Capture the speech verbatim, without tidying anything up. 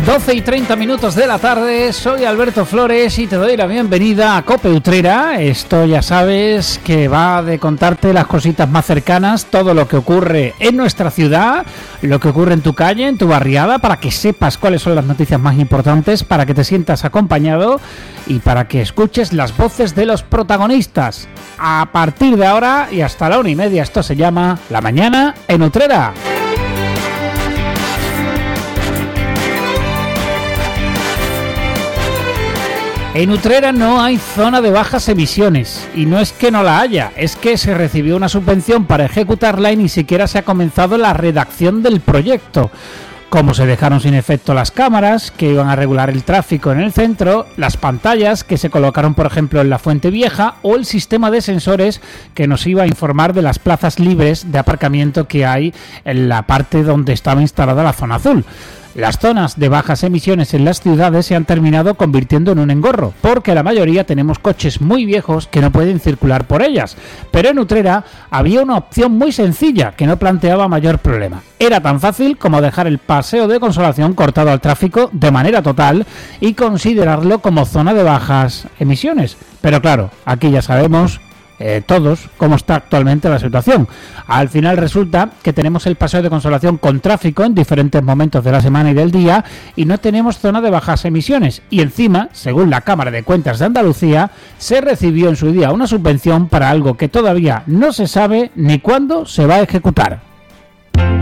doce y treinta minutos de la tarde, soy Alberto Flores y te doy la bienvenida a Cope Utrera. Esto ya sabes que va de contarte las cositas más cercanas, todo lo que ocurre en nuestra ciudad, lo que ocurre en tu calle, en tu barriada, para que sepas cuáles son las noticias más importantes, para que te sientas acompañado y para que escuches las voces de los protagonistas. A partir de ahora y hasta la una y media, esto se llama La Mañana en Utrera. En Utrera no hay zona de bajas emisiones, y no es que no la haya, es que se recibió una subvención para ejecutarla y ni siquiera se ha comenzado la redacción del proyecto. Como se dejaron sin efecto las cámaras que iban a regular el tráfico en el centro, las pantallas que se colocaron por ejemplo en la Fuente Vieja o el sistema de sensores que nos iba a informar de las plazas libres de aparcamiento que hay en la parte donde estaba instalada la zona azul. Las zonas de bajas emisiones en las ciudades se han terminado convirtiendo en un engorro, porque la mayoría tenemos coches muy viejos que no pueden circular por ellas. Pero en Utrera había una opción muy sencilla que no planteaba mayor problema. Era tan fácil como dejar el Paseo de Consolación cortado al tráfico de manera total y considerarlo como zona de bajas emisiones. Pero claro, aquí ya sabemos Eh, todos cómo está actualmente la situación. Al final resulta que tenemos el Paseo de Consolación con tráfico en diferentes momentos de la semana y del día y no tenemos zona de bajas emisiones, y encima, según la Cámara de Cuentas de Andalucía, se recibió en su día una subvención para algo que todavía no se sabe ni cuándo se va a ejecutar.